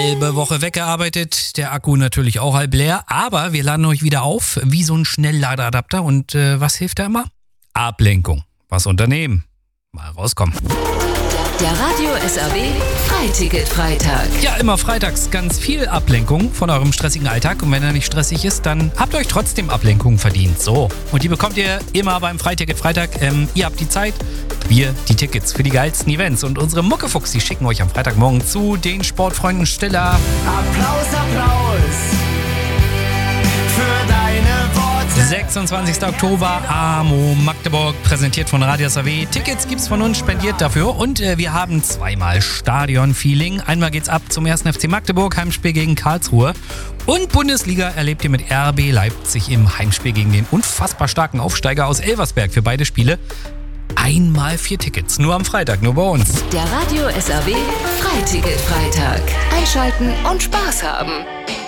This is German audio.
Halbe Woche weggearbeitet, der Akku natürlich auch halb leer, aber wir laden euch wieder auf, wie so ein Schnellladeadapter. Und was hilft da immer? Ablenkung. Was unternehmen? Mal rauskommen. Der Radio SAW Freiticket-Freitag. Ja, immer freitags ganz viel Ablenkung von eurem stressigen Alltag. Und wenn er nicht stressig ist, dann habt ihr euch trotzdem Ablenkung verdient. So, und die bekommt ihr immer beim Freiticket-Freitag. Ihr habt die Zeit, wir die Tickets für die geilsten Events. Und unsere Muckefuchs, die schicken euch am Freitagmorgen zu den Sportfreunden Stiller. Applaus, Applaus für deine Worte. 26. Oktober, AMO Magdeburg, präsentiert von Radio SAW. Tickets gibt's von uns, spendiert dafür. Und wir haben zweimal Stadion-Feeling. Einmal geht's ab zum 1. FC Magdeburg, Heimspiel gegen Karlsruhe. Und Bundesliga erlebt ihr mit RB Leipzig im Heimspiel gegen den unfassbar starken Aufsteiger aus Elversberg für beide Spiele. Einmal 4 Tickets, nur am Freitag, nur bei uns. Der Radio SAW Freiticket-Freitag. Einschalten und Spaß haben.